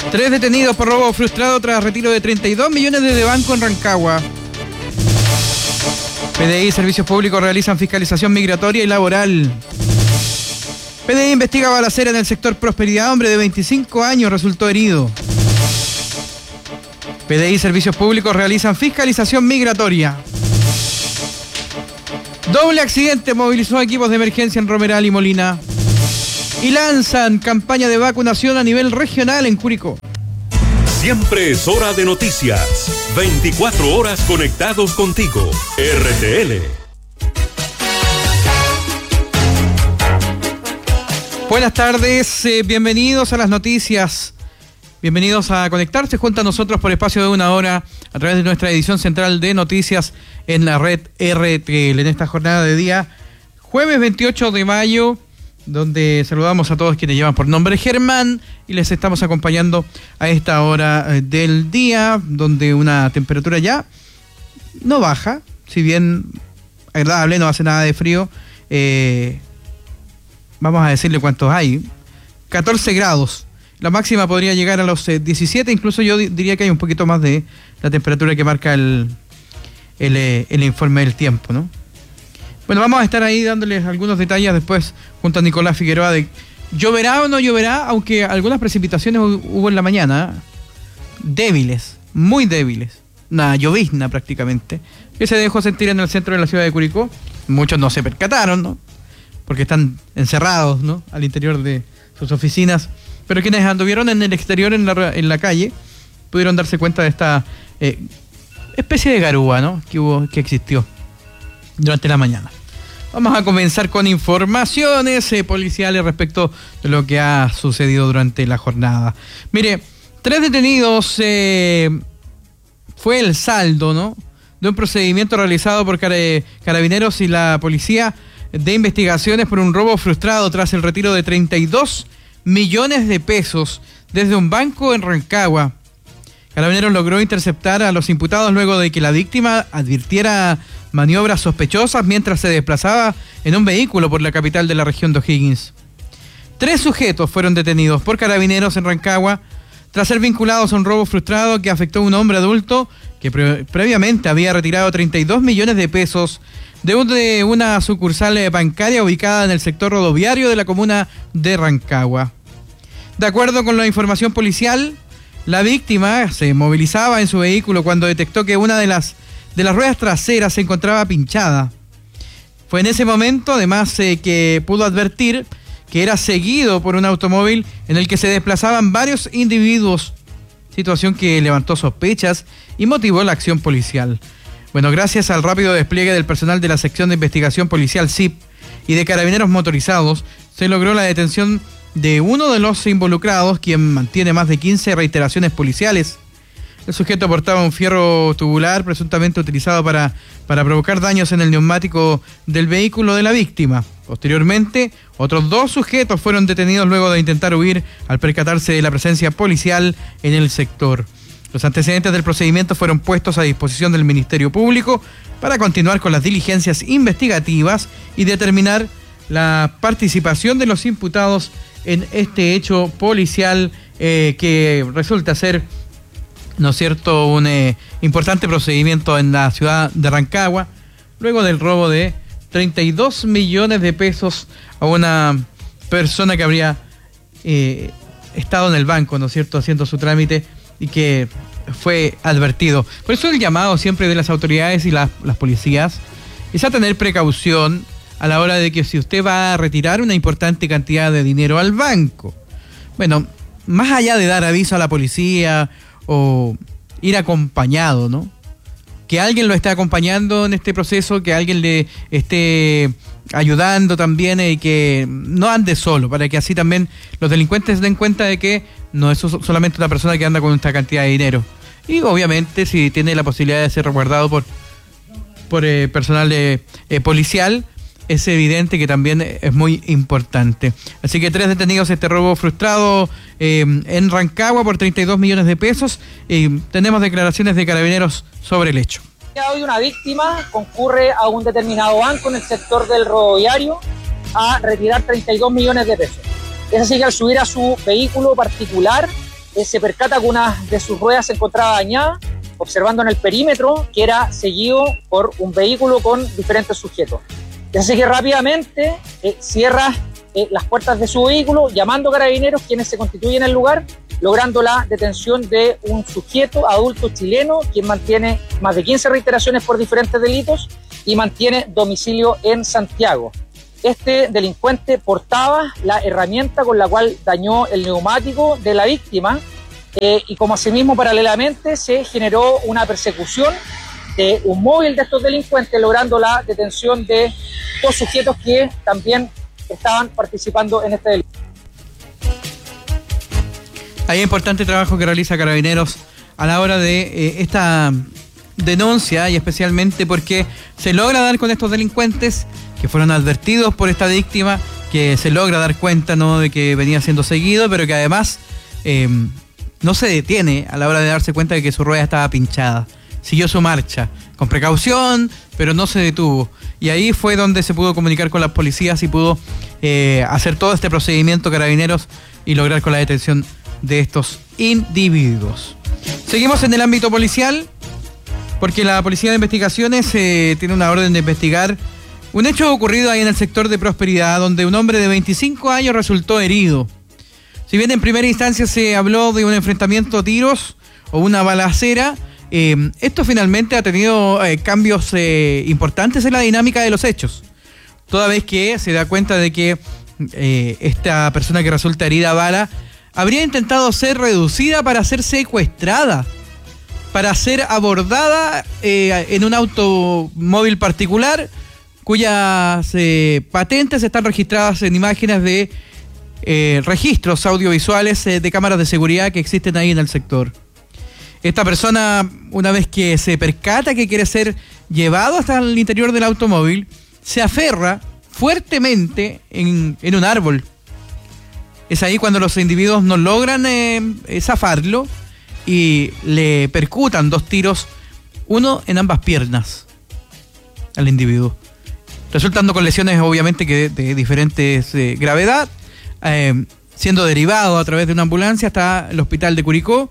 3 detenidos por robo frustrado tras retiro de 32 millones de banco en Rancagua. PDI y Servicios Públicos realizan fiscalización migratoria y laboral. PDI investiga balacera en el sector Prosperidad. Hombre de 25 años resultó herido. PDI y Servicios Públicos realizan fiscalización migratoria. Doble accidente movilizó equipos de emergencia en Romeral y Molina. Y lanzan campaña de vacunación a nivel regional en Curicó. Siempre es hora de noticias. 24 horas conectados contigo. RTL. Buenas tardes, bienvenidos a las noticias. Bienvenidos a conectarse junto a nosotros por espacio de una hora a través de nuestra edición central de noticias en la red RTL. En esta jornada de día, jueves 28 de mayo, donde saludamos a todos quienes llevan por nombre Germán y les estamos acompañando a esta hora del día, donde una temperatura ya no baja, si bien agradable, no hace nada de frío. Vamos a decirle cuántos hay. 14 grados. La máxima podría llegar a los 17, incluso yo diría que hay un poquito más de la temperatura que marca el informe del tiempo, ¿no? Bueno, vamos a estar ahí dándoles algunos detalles después junto a Nicolás Figueroa de lloverá o no lloverá, aunque algunas precipitaciones hubo en la mañana, débiles, muy débiles, una llovizna prácticamente, que se dejó sentir en el centro de la ciudad de Curicó. Muchos no se percataron, ¿no? Porque están encerrados, ¿no?, al interior de sus oficinas, pero quienes anduvieron en el exterior, en la calle, pudieron darse cuenta de esta especie de garúa, ¿no?, que existió durante la mañana. Vamos a comenzar con informaciones policiales respecto de lo que ha sucedido durante la jornada. Mire, 3 detenidos fue el saldo, ¿no?, de un procedimiento realizado por Carabineros y la Policía de Investigaciones por un robo frustrado tras el retiro de 32 millones de pesos desde un banco en Rancagua. Carabineros logró interceptar a los imputados luego de que la víctima advirtiera maniobras sospechosas mientras se desplazaba en un vehículo por la capital de la región de O'Higgins. 3 sujetos fueron detenidos por Carabineros en Rancagua tras ser vinculados a un robo frustrado que afectó a un hombre adulto que previamente había retirado 32 millones de pesos de una sucursal bancaria ubicada en el sector rodoviario de la comuna de Rancagua. De acuerdo con la información policial, la víctima se movilizaba en su vehículo cuando detectó que una de las ruedas traseras se encontraba pinchada. Fue en ese momento, además, que pudo advertir que era seguido por un automóvil en el que se desplazaban varios individuos, situación que levantó sospechas y motivó la acción policial. Bueno, gracias al rápido despliegue del personal de la sección de investigación policial SIP y de carabineros motorizados, se logró la detención de uno de los involucrados, quien mantiene más de 15 reiteraciones policiales. El sujeto portaba un fierro tubular presuntamente utilizado para provocar daños en el neumático del vehículo de la víctima. Posteriormente, otros 2 sujetos fueron detenidos luego de intentar huir al percatarse de la presencia policial en el sector. Los antecedentes del procedimiento fueron puestos a disposición del Ministerio Público para continuar con las diligencias investigativas y determinar la participación de los imputados en este hecho policial que resulta ser, ¿no es cierto?, un importante procedimiento en la ciudad de Rancagua, luego del robo de 32 millones de pesos a una persona que habría estado en el banco, ¿no es cierto?, haciendo su trámite y que fue advertido. Por eso el llamado siempre de las autoridades y las policías es a tener precaución a la hora de que si usted va a retirar una importante cantidad de dinero al banco, bueno, más allá de dar aviso a la policía o ir acompañado, ¿no?, que alguien lo esté acompañando en este proceso, que alguien le esté ayudando también y que no ande solo, para que así también los delincuentes den cuenta de que no es solamente una persona que anda con esta cantidad de dinero. Y obviamente si tiene la posibilidad de ser resguardado por personal policial, es evidente que también es muy importante. Así que 3 detenidos este robo frustrado en Rancagua por 32 millones de pesos. Tenemos declaraciones de Carabineros sobre el hecho. Hoy una víctima concurre a un determinado banco en el sector del rodoviario a retirar 32 millones de pesos. Es así que al subir a su vehículo particular se percata que una de sus ruedas se encontraba dañada, observando en el perímetro que era seguido por un vehículo con diferentes sujetos. Y así que rápidamente cierra las puertas de su vehículo, llamando a carabineros, quienes se constituyen en el lugar, logrando la detención de un sujeto adulto chileno, quien mantiene más de 15 reiteraciones por diferentes delitos y mantiene domicilio en Santiago. Este delincuente portaba la herramienta con la cual dañó el neumático de la víctima, y como asimismo paralelamente se generó una persecución de un móvil de estos delincuentes, logrando la detención de 2 sujetos que también estaban participando en este delito. Hay importante trabajo que realiza Carabineros a la hora de esta denuncia, y especialmente porque se logra dar con estos delincuentes que fueron advertidos por esta víctima, que se logra dar cuenta, ¿no?, de que venía siendo seguido, pero que además no se detiene a la hora de darse cuenta de que su rueda estaba pinchada. Siguió su marcha con precaución, pero no se detuvo. Y ahí fue donde se pudo comunicar con las policías y pudo hacer todo este procedimiento Carabineros y lograr con la detención de estos individuos. Seguimos en el ámbito policial, porque la Policía de Investigaciones tiene una orden de investigar un hecho ocurrido ahí en el sector de Prosperidad, donde un hombre de 25 años resultó herido. Si bien en primera instancia se habló de un enfrentamiento a tiros o una balacera, esto finalmente ha tenido cambios importantes en la dinámica de los hechos, toda vez que se da cuenta de que esta persona que resulta herida a bala habría intentado ser reducida para ser secuestrada, para ser abordada en un automóvil particular cuyas patentes están registradas en imágenes de registros audiovisuales de cámaras de seguridad que existen ahí en el sector. Esta persona, una vez que se percata que quiere ser llevado hasta el interior del automóvil, se aferra fuertemente en un árbol. Es ahí cuando los individuos no logran zafarlo y le percutan 2 tiros, uno en ambas piernas al individuo, resultando con lesiones obviamente que de diferentes gravedad, siendo derivado a través de una ambulancia hasta el hospital de Curicó,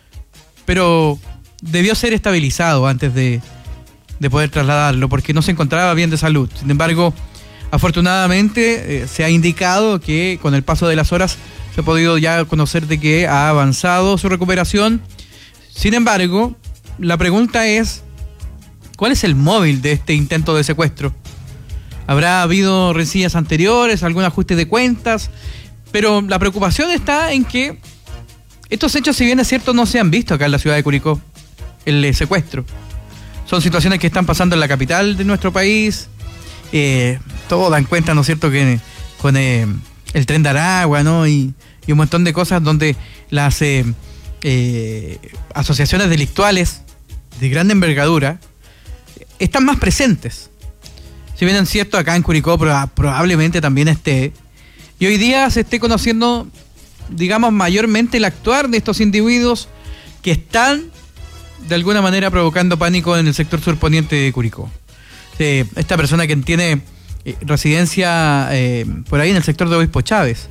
pero debió ser estabilizado antes de poder trasladarlo, porque no se encontraba bien de salud. Sin embargo, afortunadamente se ha indicado que con el paso de las horas se ha podido ya conocer de que ha avanzado su recuperación. Sin embargo, la pregunta es, ¿cuál es el móvil de este intento de secuestro? ¿Habrá habido rencillas anteriores, algún ajuste de cuentas? Pero la preocupación está en que estos hechos, si bien es cierto, no se han visto acá en la ciudad de Curicó, el secuestro. Son situaciones que están pasando en la capital de nuestro país. Todos dan cuenta, ¿no es cierto?, que con el tren de Aragua, ¿no?, y un montón de cosas donde las asociaciones delictuales de gran envergadura están más presentes. Si bien es cierto, acá en Curicó probablemente también esté, y hoy día se esté conociendo, digamos, mayormente el actuar de estos individuos que están de alguna manera provocando pánico en el sector surponiente de Curicó. Esta persona que tiene residencia por ahí en el sector de Obispo Chávez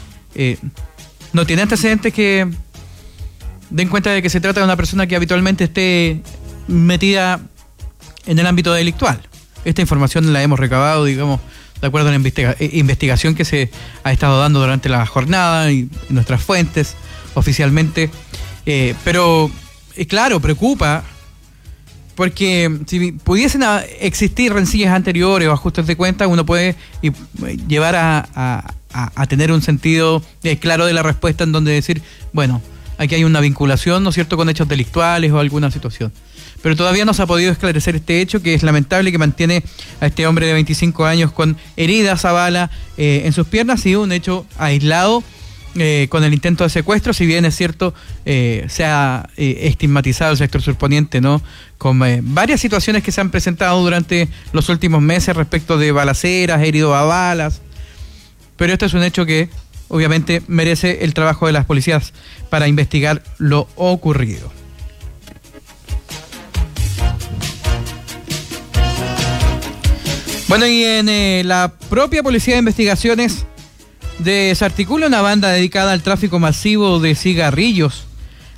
no tiene antecedentes que den cuenta de que se trata de una persona que habitualmente esté metida en el ámbito delictual. Esta información la hemos recabado, digamos, de acuerdo a la investigación que se ha estado dando durante la jornada y nuestras fuentes oficialmente. Pero, claro, preocupa, porque si pudiesen existir rencillas anteriores o ajustes de cuentas, uno puede llevar a tener un sentido claro de la respuesta, en donde decir, bueno, aquí hay una vinculación, ¿no es cierto?, con hechos delictuales o alguna situación. Pero todavía no se ha podido esclarecer este hecho, que es lamentable, que mantiene a este hombre de 25 años con heridas a bala en sus piernas, y un hecho aislado con el intento de secuestro. Si bien es cierto, se ha estigmatizado el sector surponiente, ¿no?, con varias situaciones que se han presentado durante los últimos meses respecto de balaceras, heridos a balas. Pero este es un hecho que obviamente merece el trabajo de las policías para investigar lo ocurrido. Bueno, y en la propia Policía de Investigaciones desarticula una banda dedicada al tráfico masivo de cigarrillos.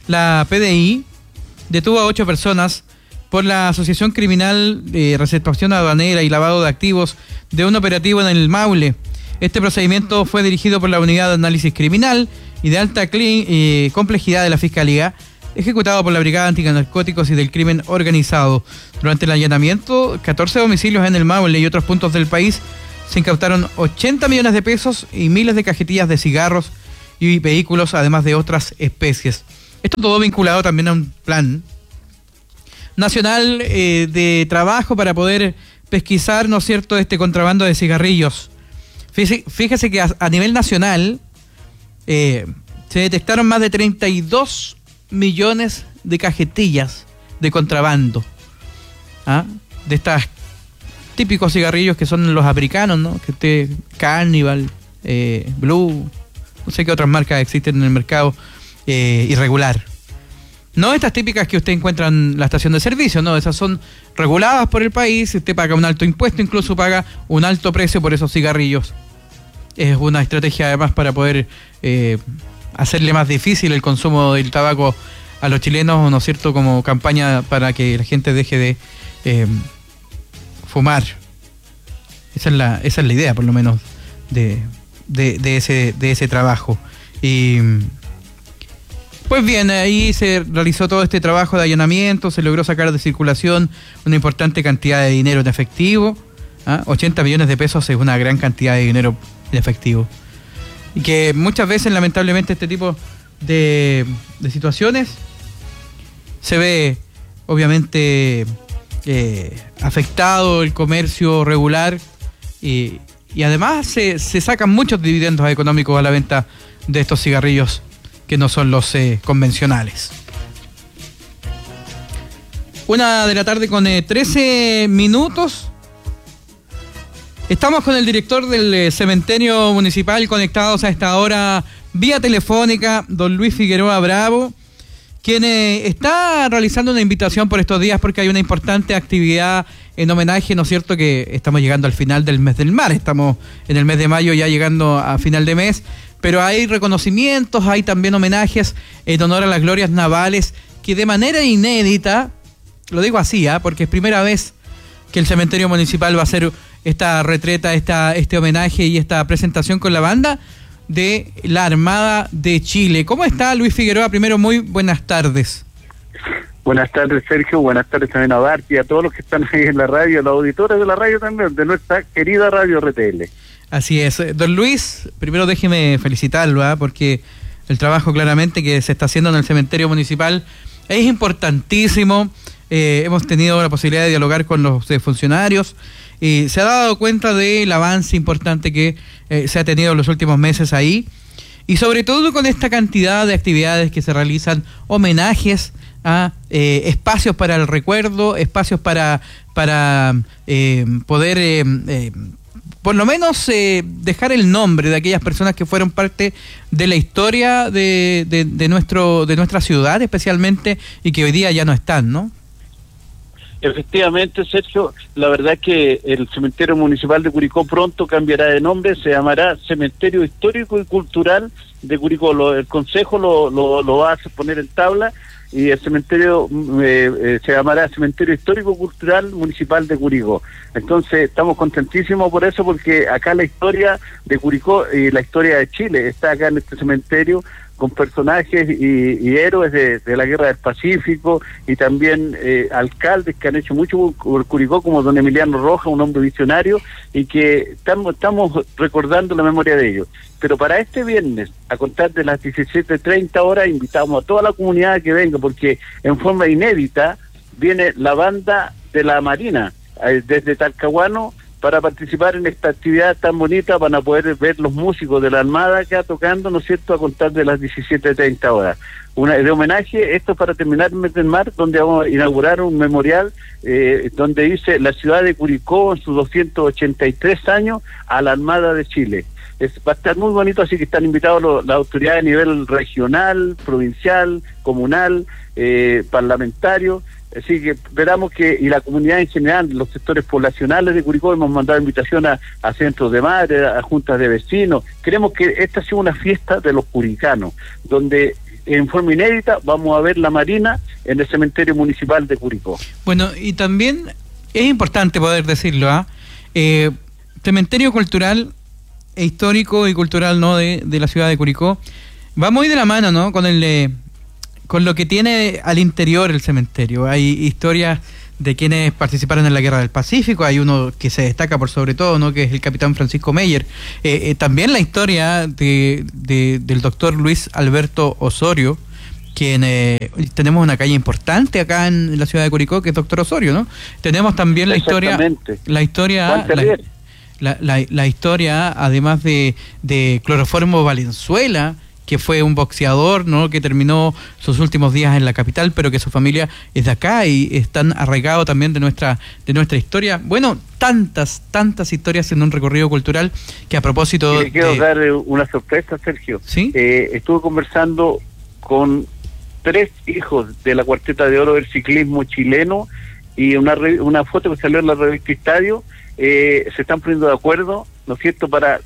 la PDI detuvo a 8 personas por la asociación criminal de receptación aduanera y lavado de activos de un operativo en el Maule. Este procedimiento fue dirigido por la Unidad de Análisis Criminal y de Alta Complejidad de la Fiscalía, ejecutado por la Brigada Antinarcóticos y del Crimen Organizado. Durante el allanamiento, 14 domicilios en el Maule y otros puntos del país, se incautaron 80 millones de pesos y miles de cajetillas de cigarros y vehículos, además de otras especies. Esto todo vinculado también a un plan nacional de trabajo para poder pesquisar, ¿no es cierto?, este contrabando de cigarrillos. Fíjese que a nivel nacional se detectaron más de 32 millones de cajetillas de contrabando, de estos típicos cigarrillos que son los africanos, ¿no? Que Carnival, Blue, no sé qué otras marcas existen en el mercado irregular. No estas típicas que usted encuentra en la estación de servicio, no, esas son reguladas por el país, usted paga un alto impuesto, incluso paga un alto precio por esos cigarrillos. Es una estrategia además para poder hacerle más difícil el consumo del tabaco a los chilenos, ¿no es cierto?, como campaña para que la gente deje de fumar. Esa es la idea, por lo menos, de ese trabajo. Y pues bien, ahí se realizó todo este trabajo de allanamiento, se logró sacar de circulación una importante cantidad de dinero en efectivo. 80 millones de pesos es una gran cantidad de dinero en efectivo. Y que muchas veces, lamentablemente, este tipo de situaciones se ve, obviamente, afectado el comercio regular y además se sacan muchos dividendos económicos a la venta de estos cigarrillos que no son los convencionales. 1:00 p.m. con 13 minutos. Estamos con el director del cementerio municipal conectados a esta hora vía telefónica, don Luis Figueroa Bravo, quien está realizando una invitación por estos días porque hay una importante actividad en homenaje, ¿no es cierto?, que estamos llegando al final del mes del mar, estamos en el mes de mayo ya llegando a final de mes, pero hay reconocimientos, hay también homenajes en honor a las glorias navales que de manera inédita, lo digo así, porque es primera vez que el cementerio municipal va a hacer esta retreta, este homenaje y esta presentación con la banda de la Armada de Chile. ¿Cómo está, Luis Figueroa? Primero, muy buenas tardes. Buenas tardes, Sergio. Buenas tardes también a Bart y a todos los que están ahí en la radio, los auditores de la radio también, de nuestra querida radio RTL. Así es. Don Luis, primero déjeme felicitarlo, porque el trabajo claramente que se está haciendo en el cementerio municipal es importantísimo. Hemos tenido la posibilidad de dialogar con los funcionarios y se ha dado cuenta del avance importante que se ha tenido en los últimos meses ahí, y sobre todo con esta cantidad de actividades que se realizan, homenajes a espacios para el recuerdo, espacios para poder por lo menos dejar el nombre de aquellas personas que fueron parte de la historia de nuestra ciudad especialmente, y que hoy día ya no están, ¿no? Efectivamente, Sergio, la verdad es que el cementerio municipal de Curicó pronto cambiará de nombre, se llamará Cementerio Histórico y Cultural de Curicó. El Consejo lo va a poner en tabla, y el cementerio se llamará Cementerio Histórico Cultural Municipal de Curicó. Entonces estamos contentísimos por eso, porque acá la historia de Curicó y la historia de Chile está acá en este cementerio, con personajes y héroes de la Guerra del Pacífico, y también alcaldes que han hecho mucho por Curicó, como don Emiliano Rojas, un hombre visionario, y que estamos recordando la memoria de ellos. Pero para este viernes, a contar de las 17:30 horas, invitamos a toda la comunidad que venga, porque en forma inédita viene la banda de la Marina desde Talcahuano para participar en esta actividad tan bonita. Van a poder ver los músicos de la Armada acá tocando, ¿no es cierto?, a contar de las 17:30 horas. De homenaje, esto para terminar el mes del mar, donde vamos a inaugurar un memorial donde dice: la ciudad de Curicó en sus 283 años a la Armada de Chile. Va a estar muy bonito, así que están invitados las autoridades a nivel regional, provincial, comunal, parlamentario. Así que esperamos que, y la comunidad en general, los sectores poblacionales de Curicó, hemos mandado invitación a centros de madres, a juntas de vecinos. Queremos que esta sea una fiesta de los curicanos, donde en forma inédita vamos a ver la Marina en el cementerio municipal de Curicó. Bueno, y también es importante poder decirlo, cementerio cultural, histórico y cultural, ¿no?, de la ciudad de Curicó, va muy de la mano, ¿no?, con lo que tiene al interior el cementerio. Hay historias de quienes participaron en la Guerra del Pacífico, hay uno que se destaca por sobre todo, ¿no?, que es el capitán Francisco Meyer. También la historia del doctor Luis Alberto Osorio, quien tenemos una calle importante acá en la ciudad de Curicó, que es Doctor Osorio, ¿no? Tenemos también la historia, además de Cloroformo Valenzuela, que fue un boxeador, ¿no?, que terminó sus últimos días en la capital, pero que su familia es de acá y están arraigados también de nuestra historia. Bueno, tantas historias en un recorrido cultural que, a propósito... Y le quiero dar una sorpresa, Sergio. ¿Sí? Estuve conversando con 3 hijos de la Cuarteta de Oro del ciclismo chileno y una foto que salió en la revista Estadio. Se están poniendo de acuerdo, ¿no es cierto?, para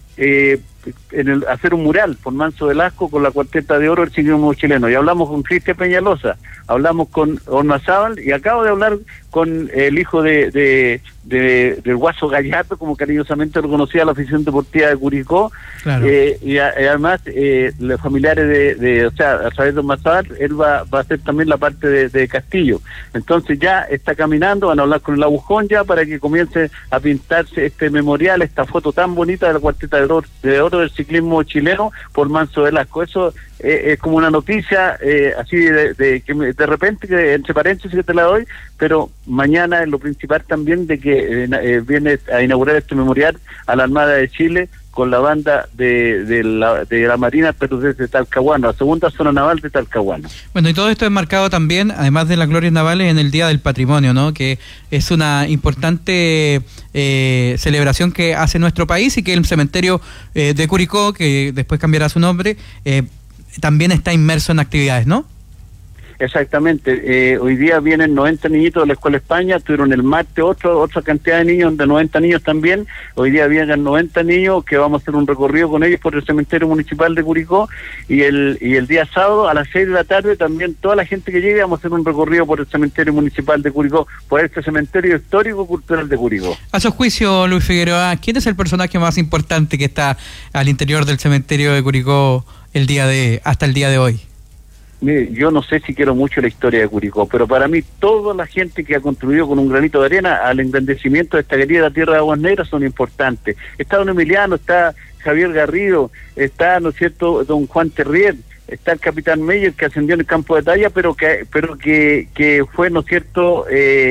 hacer un mural por Manso Velasco con la Cuarteta de Oro del ciclismo chileno. Y hablamos con Cristian Peñalosa, hablamos con Ormazábal y acabo de hablar con el hijo del Guaso Gallato, como cariñosamente lo conocía la afición deportiva de Curicó. Claro. Y además los familiares o sea, a través de Ormazábal, él va a hacer también la parte de Castillo. Entonces ya está caminando, van a hablar con el Agujón ya para que comience a pintarse este memorial, esta foto tan bonita de la Cuarteta de Oro del ciclismo chileno por Manso Velasco. Eso es como una noticia así que de repente, que entre paréntesis que te la doy, pero mañana es lo principal también de que viene a inaugurar este memorial a la Armada de Chile con la banda de la Marina, pero desde Talcahuano, la segunda zona naval de Talcahuano. Bueno, y todo esto es marcado también, además de las glorias navales, en el Día del Patrimonio, ¿no?, que es una importante celebración que hace nuestro país y que el cementerio de Curicó, que después cambiará su nombre, también está inmerso en actividades, ¿no? Exactamente, hoy día vienen 90 niñitos de la Escuela España, tuvieron el martes otra cantidad de niños, de 90 niños también. Hoy día vienen 90 niños que vamos a hacer un recorrido con ellos por el cementerio municipal de Curicó, y el día sábado a las 6 de la tarde también toda la gente que llegue vamos a hacer un recorrido por el cementerio municipal de Curicó, por este cementerio histórico cultural de Curicó. A su juicio, Luis Figueroa, ¿quién es el personaje más importante que está al interior del cementerio de Curicó hasta el día de hoy? Mire, yo no sé si quiero mucho la historia de Curicó, pero para mí toda la gente que ha contribuido con un granito de arena al engrandecimiento de esta querida tierra de Aguas Negras son importantes. Está don Emiliano, está Javier Garrido, está, ¿no es cierto?, don Juan Terrier, está el capitán Meyer, que ascendió en el campo de batalla, pero que fue, ¿no es cierto?,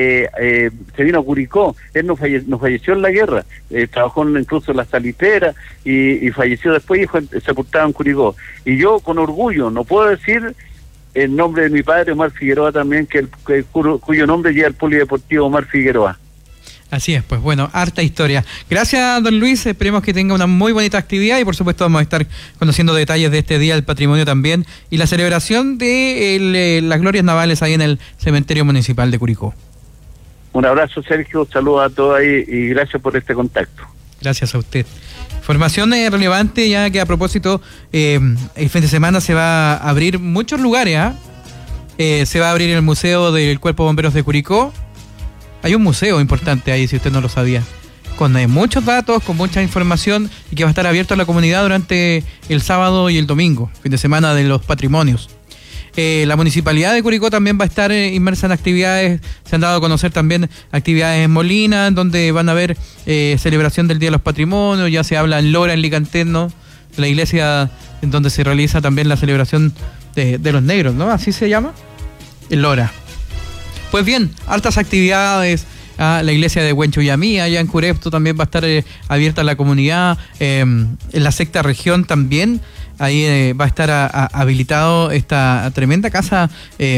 se vino a Curicó. Él no falleció en la guerra, trabajó incluso en la salitera y falleció después y fue sepultado en Curicó. Y yo con orgullo no puedo decir el nombre de mi padre, Omar Figueroa, también, cuyo nombre lleva el Polideportivo Omar Figueroa. Así es, pues bueno, harta historia. Gracias, don Luis, esperemos que tenga una muy bonita actividad y por supuesto vamos a estar conociendo detalles de este Día del Patrimonio también y la celebración de las glorias navales ahí en el cementerio municipal de Curicó. Un abrazo, Sergio, saludos a todos ahí y gracias por este contacto. Gracias a usted. Información relevante, ya que a propósito, el fin de semana se va a abrir muchos lugares, se va a abrir el Museo del Cuerpo de Bomberos de Curicó. Hay un museo importante ahí, si usted no lo sabía, con muchos datos, con mucha información y que va a estar abierto a la comunidad durante el sábado y el domingo, fin de semana de los patrimonios. La Municipalidad de Curicó también va a estar inmersa en actividades, se han dado a conocer también actividades en Molina, donde van a haber celebración del Día de los Patrimonios, ya se habla en Lora, en Licantén, ¿no?, la iglesia en donde se realiza también la celebración de los negros, ¿no?, así se llama, en Lora. Pues bien, hartas actividades, la iglesia de Huenchuyamí, allá en Curepto también va a estar abierta a la comunidad, en la sexta región también, ahí va a estar habilitado esta tremenda casa,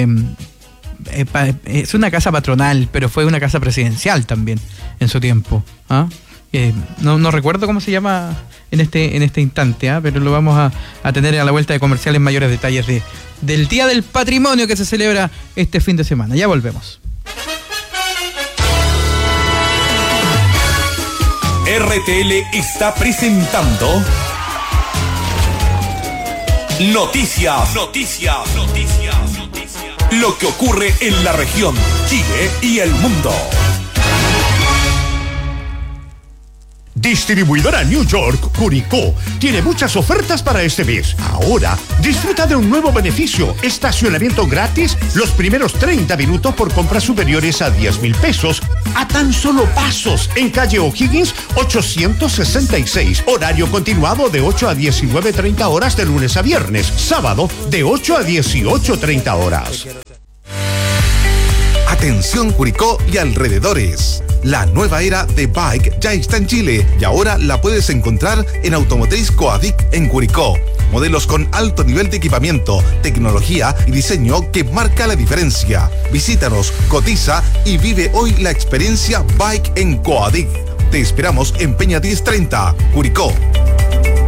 es una casa patronal, pero fue una casa presidencial también en su tiempo, no recuerdo cómo se llama en este instante, pero lo vamos a tener a la vuelta de comerciales mayores detalles del Día del Patrimonio que se celebra este fin de semana. Ya volvemos. RTL está presentando Noticias. Lo que ocurre en la región, Chile y el mundo. Distribuidora New York, Curicó, tiene muchas ofertas para este mes. Ahora, disfruta de un nuevo beneficio, estacionamiento gratis los primeros 30 minutos por compras superiores a 10,000 pesos, a tan solo pasos, en calle O'Higgins 866, horario continuado de 8 a 19:30 horas de lunes a viernes, sábado de 8 a 18:30 horas. Atención Curicó y alrededores. La nueva era de Bike ya está en Chile y ahora la puedes encontrar en Automotriz Coadic en Curicó. Modelos con alto nivel de equipamiento, tecnología y diseño que marca la diferencia. Visítanos, cotiza y vive hoy la experiencia Bike en Coadic. Te esperamos en Peña 1030, Curicó.